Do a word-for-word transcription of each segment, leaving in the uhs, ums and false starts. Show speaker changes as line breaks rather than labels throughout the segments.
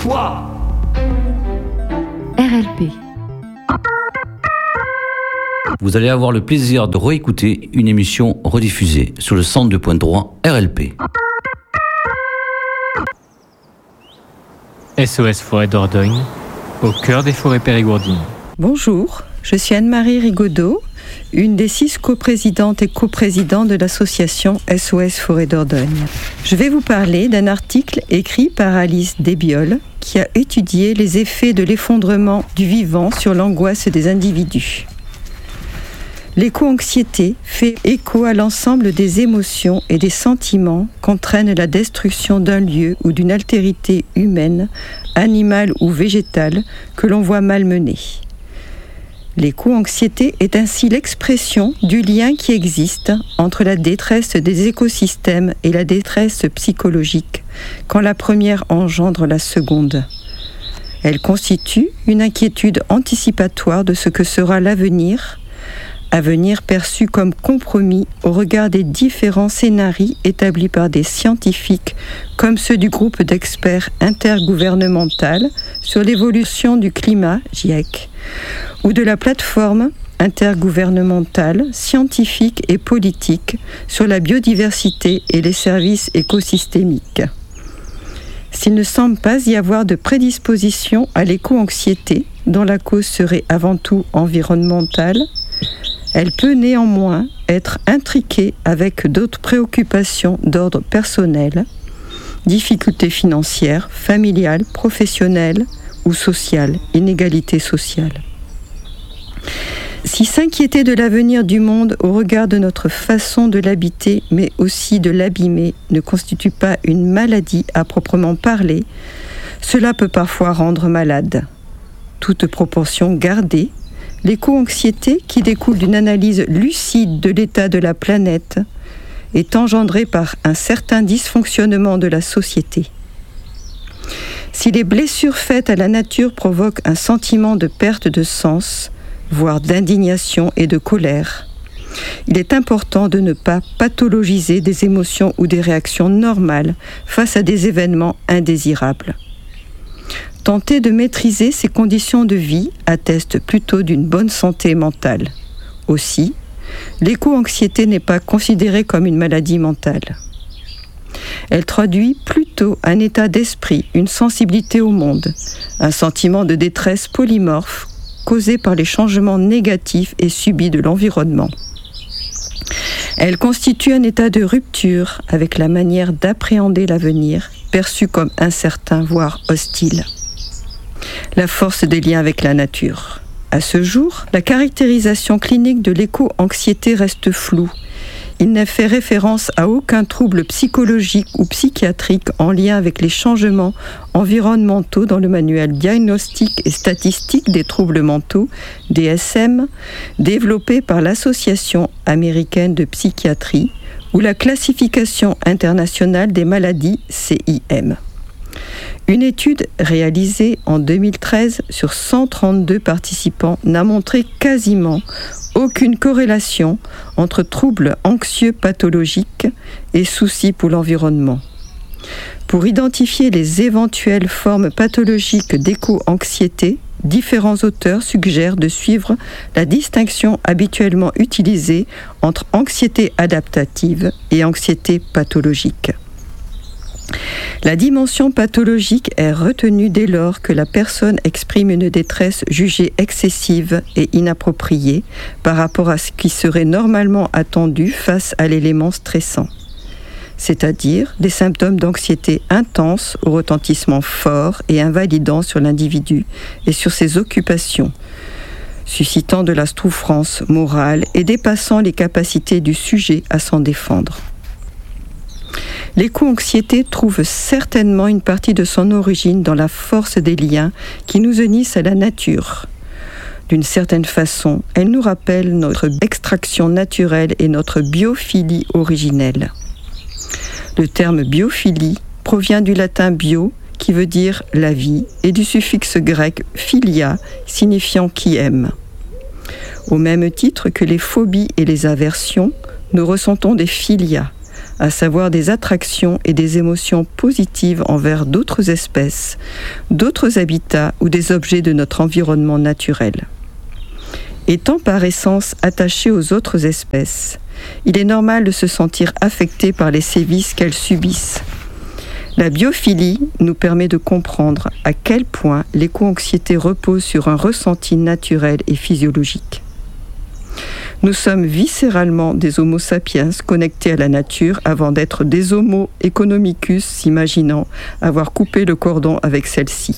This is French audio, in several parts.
Quoi ?
R L P.
Vous allez avoir le plaisir de réécouter une émission rediffusée sur le centre de point droit R L P.
S O S Forêt Dordogne, au cœur des forêts périgourdines.
Bonjour, je suis Anne-Marie Rigaudot, une des six coprésidentes et coprésidents de l'association S O S Forêt Dordogne. Je vais vous parler d'un article écrit par Alice Desbioles qui a étudié les effets de l'effondrement du vivant sur l'angoisse des individus. L'éco-anxiété fait écho à l'ensemble des émotions et des sentiments qu'entraîne la destruction d'un lieu ou d'une altérité humaine, animale ou végétale que l'on voit malmenée. L'éco-anxiété est ainsi l'expression du lien qui existe entre la détresse des écosystèmes et la détresse psychologique, quand la première engendre la seconde. Elle constitue une inquiétude anticipatoire de ce que sera l'avenir, avenir perçu comme compromis au regard des différents scénarios établis par des scientifiques comme ceux du groupe d'experts intergouvernemental sur l'évolution du climat, GIEC, ou de la plateforme intergouvernementale, scientifique et politique sur la biodiversité et les services écosystémiques. S'il ne semble pas y avoir de prédisposition à l'éco-anxiété, dont la cause serait avant tout environnementale, elle peut néanmoins être intriquée avec d'autres préoccupations d'ordre personnel, difficultés financières, familiales, professionnelles ou sociales, inégalités sociales. Si s'inquiéter de l'avenir du monde au regard de notre façon de l'habiter, mais aussi de l'abîmer, ne constitue pas une maladie à proprement parler, cela peut parfois rendre malade. Toute proportion gardée, l'éco-anxiété, qui découle d'une analyse lucide de l'état de la planète, est engendrée par un certain dysfonctionnement de la société. Si les blessures faites à la nature provoquent un sentiment de perte de sens, voire d'indignation et de colère, il est important de ne pas pathologiser des émotions ou des réactions normales face à des événements indésirables. Tenter de maîtriser ces conditions de vie atteste plutôt d'une bonne santé mentale. Aussi, l'éco-anxiété n'est pas considérée comme une maladie mentale. Elle traduit plutôt un état d'esprit, une sensibilité au monde, un sentiment de détresse polymorphe causé par les changements négatifs et subis de l'environnement. Elle constitue un état de rupture avec la manière d'appréhender l'avenir, perçu comme incertain, voire hostile. La force des liens avec la nature. À ce jour, la caractérisation clinique de l'éco-anxiété reste floue. Il n'est fait référence à aucun trouble psychologique ou psychiatrique en lien avec les changements environnementaux dans le manuel diagnostic et statistique des troubles mentaux, D S M, développé par l'Association américaine de psychiatrie ou la classification internationale des maladies, C I M. Une étude réalisée en deux mille treize sur cent trente-deux participants n'a montré quasiment aucune corrélation entre troubles anxieux pathologiques et soucis pour l'environnement. Pour identifier les éventuelles formes pathologiques d'éco-anxiété, différents auteurs suggèrent de suivre la distinction habituellement utilisée entre anxiété adaptative et anxiété pathologique. La dimension pathologique est retenue dès lors que la personne exprime une détresse jugée excessive et inappropriée par rapport à ce qui serait normalement attendu face à l'élément stressant, c'est-à-dire des symptômes d'anxiété intense au retentissement fort et invalidant sur l'individu et sur ses occupations, suscitant de la souffrance morale et dépassant les capacités du sujet à s'en défendre. L'éco-anxiété trouve certainement une partie de son origine dans la force des liens qui nous unissent à la nature. D'une certaine façon, elle nous rappelle notre extraction naturelle et notre biophilie originelle. Le terme biophilie provient du latin bio, qui veut dire la vie, et du suffixe grec philia, signifiant qui aime. Au même titre que les phobies et les aversions, nous ressentons des philias, à savoir des attractions et des émotions positives envers d'autres espèces, d'autres habitats ou des objets de notre environnement naturel. Étant par essence attaché aux autres espèces, il est normal de se sentir affecté par les sévices qu'elles subissent. La biophilie nous permet de comprendre à quel point l'éco-anxiété repose sur un ressenti naturel et physiologique. Nous sommes viscéralement des homo sapiens connectés à la nature avant d'être des homo economicus s'imaginant avoir coupé le cordon avec celle-ci.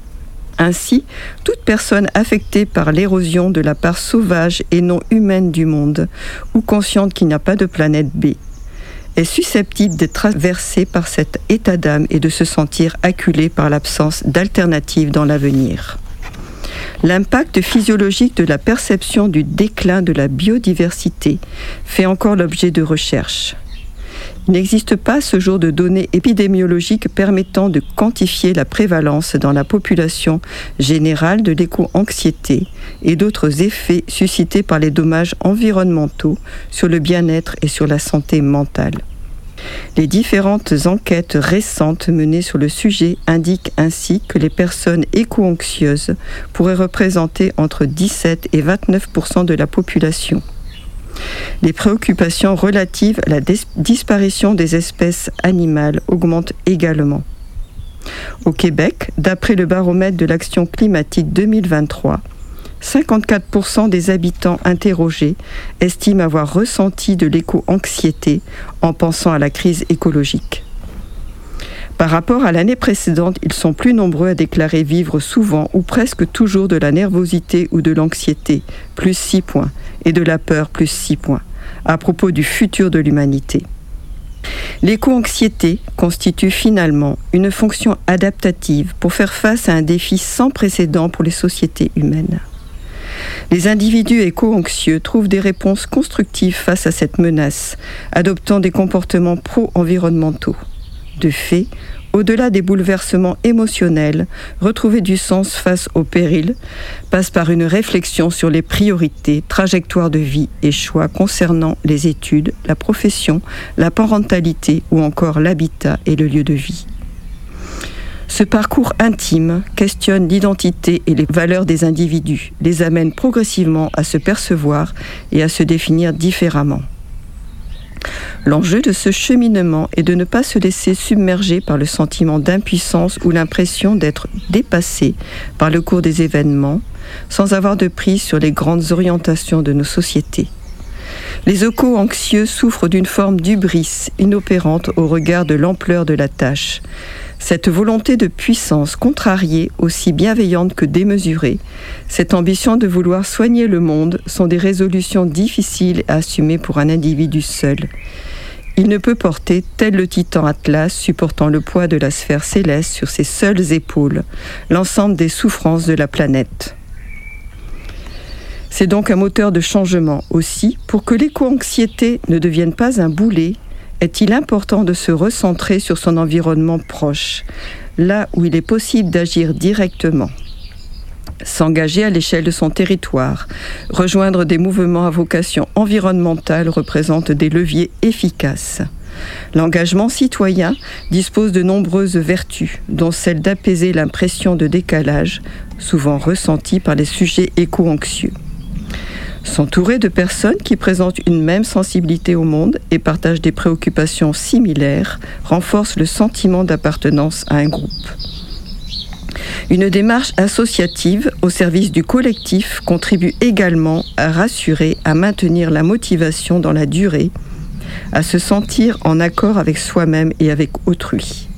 Ainsi, toute personne affectée par l'érosion de la part sauvage et non humaine du monde, ou consciente qu'il n'y a pas de planète B, est susceptible d'être traversée par cet état d'âme et de se sentir acculée par l'absence d'alternatives dans l'avenir. L'impact physiologique de la perception du déclin de la biodiversité fait encore l'objet de recherches. Il n'existe pas à ce jour de données épidémiologiques permettant de quantifier la prévalence dans la population générale de l'éco-anxiété et d'autres effets suscités par les dommages environnementaux sur le bien-être et sur la santé mentale. Les différentes enquêtes récentes menées sur le sujet indiquent ainsi que les personnes éco-anxieuses pourraient représenter entre dix-sept et vingt-neuf pour cent de la population. Les préoccupations relatives à la dis- disparition des espèces animales augmentent également. Au Québec, d'après le baromètre de l'action climatique deux mille vingt-trois, cinquante-quatre pour cent des habitants interrogés estiment avoir ressenti de l'éco-anxiété en pensant à la crise écologique. Par rapport à l'année précédente, ils sont plus nombreux à déclarer vivre souvent ou presque toujours de la nervosité ou de l'anxiété, plus six points, et de la peur, plus six points, à propos du futur de l'humanité. L'éco-anxiété constitue finalement une fonction adaptative pour faire face à un défi sans précédent pour les sociétés humaines. Les individus éco-anxieux trouvent des réponses constructives face à cette menace, adoptant des comportements pro-environnementaux. De fait, au-delà des bouleversements émotionnels, retrouver du sens face au péril passe par une réflexion sur les priorités, trajectoires de vie et choix concernant les études, la profession, la parentalité ou encore l'habitat et le lieu de vie. Ce parcours intime questionne l'identité et les valeurs des individus, les amène progressivement à se percevoir et à se définir différemment. L'enjeu de ce cheminement est de ne pas se laisser submerger par le sentiment d'impuissance ou l'impression d'être dépassé par le cours des événements, sans avoir de prise sur les grandes orientations de nos sociétés. Les éco-anxieux souffrent d'une forme d'hubris inopérante au regard de l'ampleur de la tâche. Cette volonté de puissance contrariée, aussi bienveillante que démesurée, cette ambition de vouloir soigner le monde sont des résolutions difficiles à assumer pour un individu seul. Il ne peut porter, tel le titan Atlas supportant le poids de la sphère céleste sur ses seules épaules, l'ensemble des souffrances de la planète. C'est donc un moteur de changement aussi. Pour que l'éco-anxiété ne devienne pas un boulet, est-il important de se recentrer sur son environnement proche, là où il est possible d'agir directement. S'engager à l'échelle de son territoire, rejoindre des mouvements à vocation environnementale représente des leviers efficaces. L'engagement citoyen dispose de nombreuses vertus, dont celle d'apaiser l'impression de décalage, souvent ressentie par les sujets éco-anxieux. S'entourer de personnes qui présentent une même sensibilité au monde et partagent des préoccupations similaires renforce le sentiment d'appartenance à un groupe. Une démarche associative au service du collectif contribue également à rassurer, à maintenir la motivation dans la durée, à se sentir en accord avec soi-même et avec autrui.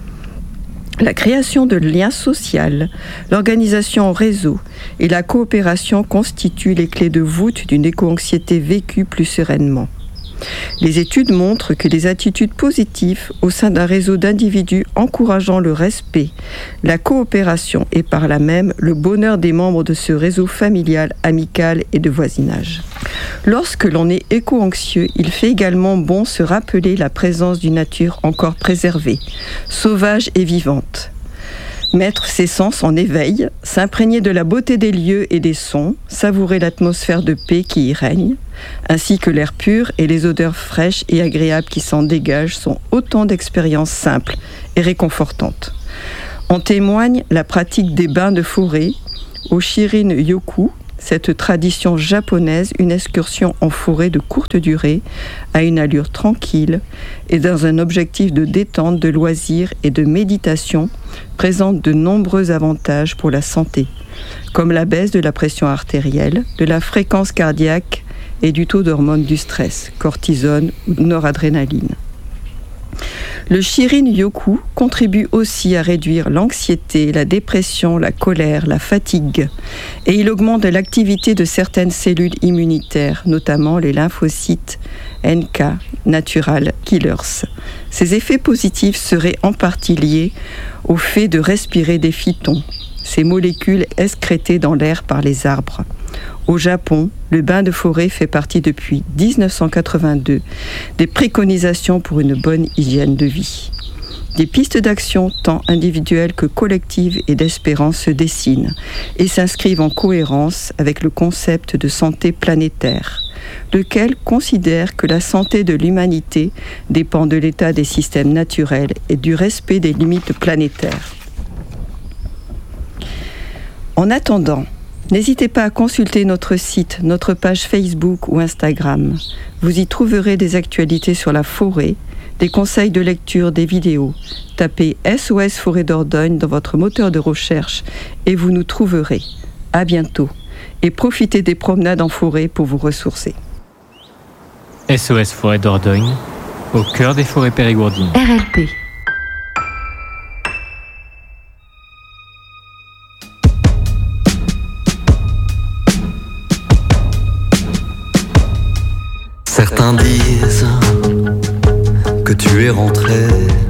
La création de liens sociaux, l'organisation en réseau et la coopération constituent les clés de voûte d'une éco-anxiété vécue plus sereinement. Les études montrent que les attitudes positives au sein d'un réseau d'individus encourageant le respect, la coopération et par là même le bonheur des membres de ce réseau familial, amical et de voisinage. Lorsque l'on est éco-anxieux, il fait également bon se rappeler la présence d'une nature encore préservée, sauvage et vivante. Mettre ses sens en éveil, s'imprégner de la beauté des lieux et des sons, savourer l'atmosphère de paix qui y règne, ainsi que l'air pur et les odeurs fraîches et agréables qui s'en dégagent sont autant d'expériences simples et réconfortantes. En témoigne la pratique des bains de forêt au Shirin-yoku, cette tradition japonaise, une excursion en forêt de courte durée, à une allure tranquille et dans un objectif de détente, de loisirs et de méditation, présente de nombreux avantages pour la santé, comme la baisse de la pression artérielle, de la fréquence cardiaque et du taux d'hormones du stress, cortisone ou noradrénaline. Le Shirin-yoku contribue aussi à réduire l'anxiété, la dépression, la colère, la fatigue, et il augmente l'activité de certaines cellules immunitaires, notamment les lymphocytes N K, natural killers. Ces effets positifs seraient en partie liés au fait de respirer des phytons, ces molécules excrétées dans l'air par les arbres. Au Japon, le bain de forêt fait partie depuis dix-neuf cent quatre-vingt-deux des préconisations pour une bonne hygiène de vie. Des pistes d'action tant individuelles que collectives et d'espérance se dessinent et s'inscrivent en cohérence avec le concept de santé planétaire, lequel considère que la santé de l'humanité dépend de l'état des systèmes naturels et du respect des limites planétaires. En attendant, n'hésitez pas à consulter notre site, notre page Facebook ou Instagram. Vous y trouverez des actualités sur la forêt, des conseils de lecture, des vidéos. Tapez S O S Forêt Dordogne dans votre moteur de recherche et vous nous trouverez. À bientôt et profitez des promenades en forêt pour vous ressourcer.
S O S Forêt Dordogne, au cœur des forêts périgourdines.
R L P.
Certains disent que tu es rentré